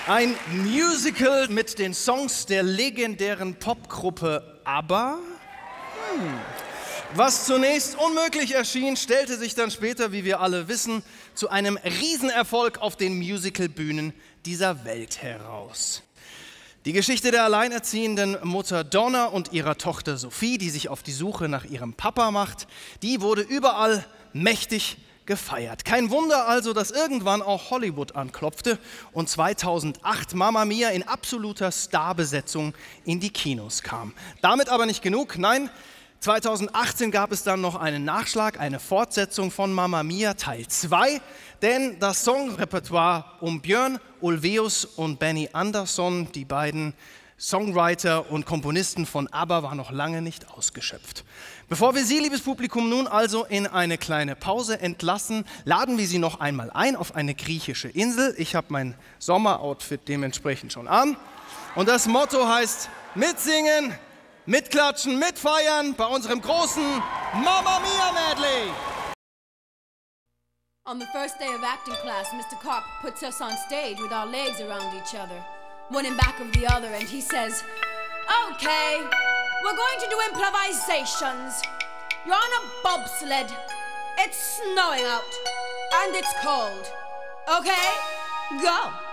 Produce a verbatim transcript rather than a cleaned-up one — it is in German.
Ein Musical mit den Songs der legendären Popgruppe ABBA? Hm. Was zunächst unmöglich erschien, stellte sich dann später, wie wir alle wissen, zu einem Riesenerfolg auf den Musicalbühnen dieser Welt heraus. Die Geschichte der alleinerziehenden Mutter Donna und ihrer Tochter Sophie, die sich auf die Suche nach ihrem Papa macht, die wurde überall mächtig gefeiert. Kein Wunder also, dass irgendwann auch Hollywood anklopfte und zweitausendacht Mamma Mia in absoluter Starbesetzung in die Kinos kam. Damit aber nicht genug, nein, zweitausendachtzehn gab es dann noch einen Nachschlag, eine Fortsetzung von Mamma Mia Teil zwei, denn das Songrepertoire um Björn Ulvaeus und Benny Andersson, die beiden Songwriter und Komponisten von ABBA, war noch lange nicht ausgeschöpft. Bevor wir Sie, liebes Publikum, nun also in eine kleine Pause entlassen, laden wir Sie noch einmal ein auf eine griechische Insel. Ich habe mein Sommeroutfit dementsprechend schon an. Und das Motto heißt: mitsingen, mitklatschen, mitfeiern bei unserem großen Mamma Mia Medley. On the first day of acting class, Mister Karp puts us on stage with our legs around each other, one in back of the other, and he says, "Okay, we're going to do improvisations. You're on a bobsled. It's snowing out, and it's cold. Okay, go."